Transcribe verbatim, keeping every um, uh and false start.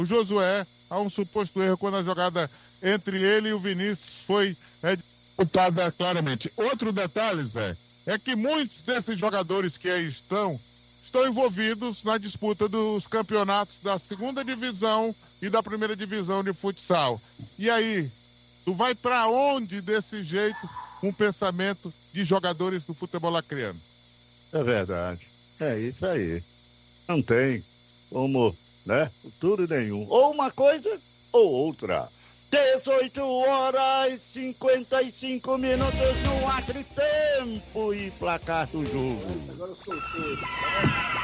o Josué, há um suposto erro quando a jogada entre ele e o Vinícius foi é, disputada claramente. Outro detalhe, Zé, é que muitos desses jogadores que aí estão, estão envolvidos na disputa dos campeonatos da segunda divisão e da primeira divisão de futsal. E aí, tu vai para onde desse jeito com um pensamento de jogadores do futebol acreano? É verdade. É isso aí. Não tem como, né? Futuro nenhum. Ou uma coisa ou outra. dezoito horas e cinquenta e cinco minutos no Acre, tempo e placar do jogo. Agora eu soltei.